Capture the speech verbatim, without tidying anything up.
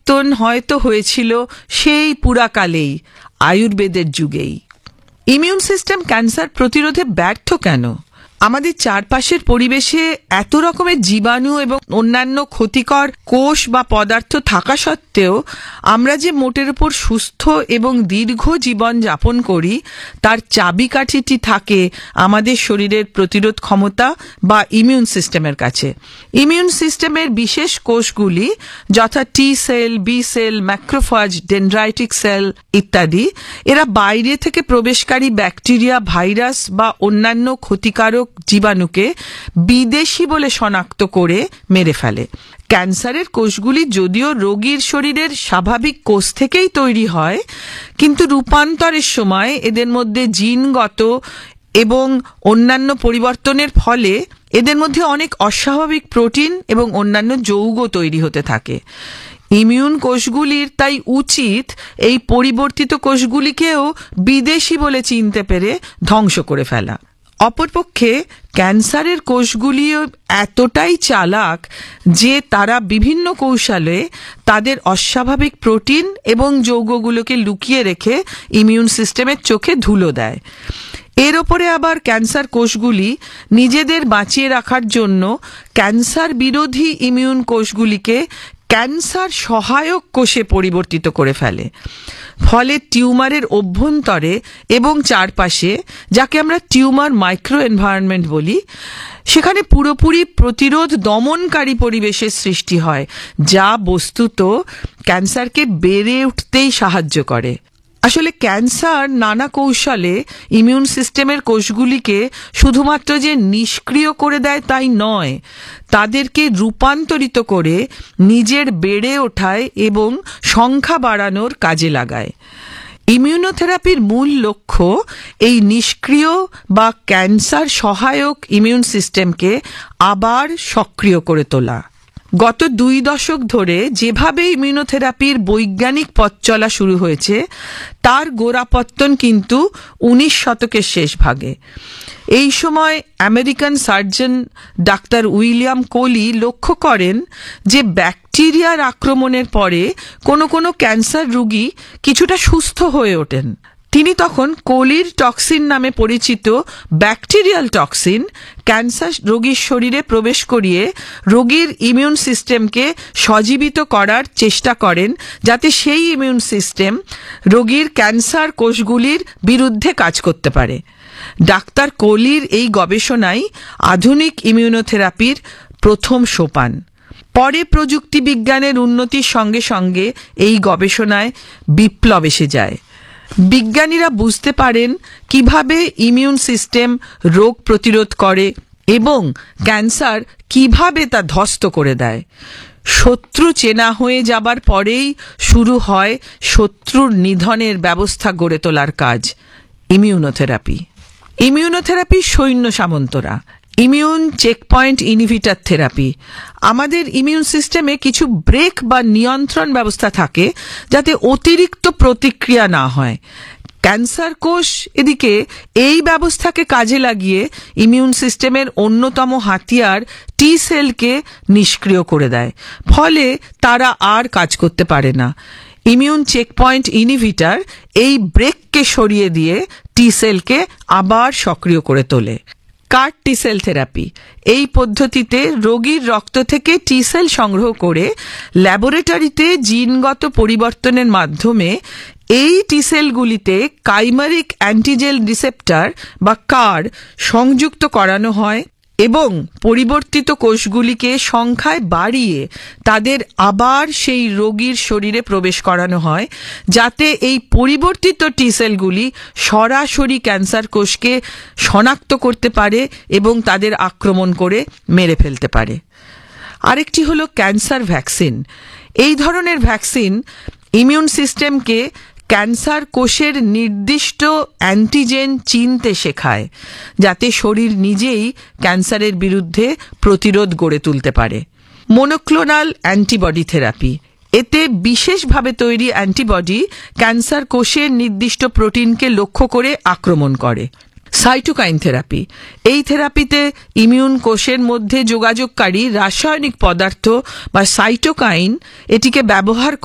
পরিবর্তন হয়তো হয়েছিল সেই পুরাকালেই, আয়ুর্বেদের যুগেই। ইমিউন সিস্টেম ক্যান্সার প্রতিরোধে ব্যর্থ কেন? আমাদের চারপাশের পরিবেশে এত রকমের জীবাণু এবং অন্যান্য ক্ষতিকর কোষ বা পদার্থ থাকা সত্ত্বেও আমরা যে মোটের উপর সুস্থ এবং দীর্ঘ জীবন যাপন করি, তার চাবিকাঠিটি থাকে আমাদের শরীরের প্রতিরোধ ক্ষমতা বা ইমিউন সিস্টেমের কাছে। ইমিউন সিস্টেমের বিশেষ কোষগুলি যথা টি sell, B cell, macrophage, dendritic sell ইত্যাদি, এরা বাইরে থেকে প্রবেশকারী ব্যাকটেরিয়া, ভাইরাস বা অন্যান্য ক্ষতিকারক জীবাণুকে বিদেশি বলে শনাক্ত করে মেরে ফেলে। ক্যান্সারের কোষগুলি যদিও রোগীর শরীরের স্বাভাবিক কোষ থেকেই তৈরি হয়, কিন্তু রূপান্তরের সময় এদের মধ্যে জিনগত এবং অন্যান্য পরিবর্তনের ফলে এদের মধ্যে অনেক অস্বাভাবিক প্রোটিন এবং অন্যান্য যৌগ তৈরি হতে থাকে। ইমিউন কোষগুলির তাই উচিত এই পরিবর্তিত কোষগুলিকেও বিদেশি বলে চিনতে পেরে ধ্বংস করে ফেলা। অপরপক্ষে ক্যান্সারের কোষগুলিও এতটাই চালাক যে তারা বিভিন্ন কৌশলে তাদের অস্বাভাবিক প্রোটিন এবং যৌগগুলোকে লুকিয়ে রেখে ইমিউন সিস্টেমের চোখে ধুলো দেয়। এর ওপরে আবার ক্যান্সার কোষগুলি নিজেদের বাঁচিয়ে রাখার জন্য ক্যান্সার বিরোধী ইমিউন কোষগুলিকে ক্যান্সার সহায়ক কোষে পরিবর্তিত করে ফেলে। ফলে টিউমারের অভ্যন্তরে এবং চারপাশে, যাকে আমরা টিউমার মাইক্রো এনভায়রনমেন্ট বলি, সেখানে পুরোপুরি প্রতিরোধ দমনকারী পরিবেশের সৃষ্টি হয়, যা বস্তুত ক্যান্সারকে বেড়ে উঠতেই সাহায্য করে। আসলে ক্যান্সার নানা কৌশলে ইমিউন সিস্টেমের কোষগুলিকে শুধুমাত্র যে নিষ্ক্রিয় করে দেয় তাই নয়, তাদেরকে রূপান্তরিত করে নিজের বেড়ে ওঠায় এবং সংখ্যা বাড়ানোর কাজে লাগায়। ইমিউনোথেরাপির মূল লক্ষ্য এই নিষ্ক্রিয় বা ক্যান্সার সহায়ক ইমিউন সিস্টেমকে আবার সক্রিয় করে তোলা। গত দুই দশক ধরে যেভাবে ইমিউনোথেরাপির বৈজ্ঞানিক পথ চলা শুরু হয়েছে, তার গোড়াপত্তন কিন্তু উনিশ শতকের শেষ ভাগে। এই সময় American surgeon doctor William Koli লক্ষ্য করেন যে ব্যাকটেরিয়ার আক্রমণের পরে কোনো কোনো ক্যান্সার রোগী কিছুটা সুস্থ হয়ে ওঠেন। তিনি তখন কোলির টক্সিন নামে পরিচিত ব্যাকটেরিয়াল টক্সিন ক্যান্সার রোগীর শরীরে প্রবেশ করিয়ে রোগীর ইমিউন সিস্টেমকে সজীবিত করার চেষ্টা করেন, যাতে সেই ইমিউন সিস্টেম রোগীর ক্যান্সার কোষগুলির বিরুদ্ধে কাজ করতে পারে। ডাক্তার কোলির এই গবেষণাই আধুনিক ইমিউনোথেরাপির প্রথম সোপান। পরে প্রযুক্তি বিজ্ঞানের উন্নতির সঙ্গে সঙ্গে এই গবেষণায় বিপ্লব এসে যায়। বিজ্ঞানীরা বুঝতে পারেন কিভাবে ইমিউন সিস্টেম রোগ প্রতিরোধ করে এবং ক্যান্সার কিভাবে তা ধ্বস্ত করে দেয়। শত্রু চেনা হয়ে যাবার পরেই শুরু হয় শত্রুর নিধনের ব্যবস্থা গড়ে তোলার কাজ, ইমিউনোথেরাপি। ইমিউনোথেরাপি সৈন্য সামন্তরা, ইমিউন চেকপয়েন্ট ইনহিবিটর থেরাপি। আমাদের ইমিউন সিস্টেমে কিছু ব্রেক বা নিয়ন্ত্রণ ব্যবস্থা থাকে যাতে অতিরিক্ত প্রতিক্রিয়া না হয়। ক্যান্সার কোষ এদিকে এই ব্যবস্থাকে কাজে লাগিয়ে ইমিউন সিস্টেমের অন্যতম হাতিয়ার টি সেলকে নিষ্ক্রিয় করে দেয়, ফলে তারা আর কাজ করতে পারে না। ইমিউন চেকপয়েন্ট ইনহিবিটর এই ব্রেককে সরিয়ে দিয়ে টি সেলকে আবার সক্রিয় করে তোলে। কার টি সেল থেরাপি। এই পদ্ধতিতে রোগীর রক্ত থেকে টি সেল সংগ্রহ করে ল্যাবরেটরিতে জিনগত পরিবর্তনের মাধ্যমে এই টি সেলগুলিতে কাইমারিক অ্যান্টিজেন রিসেপ্টর বা কার সংযুক্ত করানো হয় এবং পরিবর্তিত কোষগুলিকে সংখ্যায় বাড়িয়ে তাদের আবার সেই রোগীর শরীরে প্রবেশ করানো হয়, যাতে এই পরিবর্তিত টি সেলগুলি সরাসরি ক্যান্সার কোষকে শনাক্ত করতে পারে এবং তাদের আক্রমণ করে মেরে ফেলতে পারে। আরেকটি হলো ক্যান্সার ভ্যাকসিন। এই ধরনের ভ্যাকসিন ইমিউন সিস্টেমকে ক্যান্সার কোষের নির্দিষ্ট অ্যান্টিজেন চিনতে শেখায়, যাতে শরীর নিজেই ক্যান্সারের বিরুদ্ধে প্রতিরোধ গড়ে তুলতে পারে। Monoclonal antibody therapy. এতে বিশেষভাবে তৈরি অ্যান্টিবডি ক্যান্সার কোষের নির্দিষ্ট প্রোটিনকে লক্ষ্য করে আক্রমণ করে। Cytokine therapy. এই থেরাপিতে ইমিউন কোষের মধ্যে যোগাযোগকারী রাসায়নিক পদার্থ বা সাইটোকাইন এটিকে ব্যবহার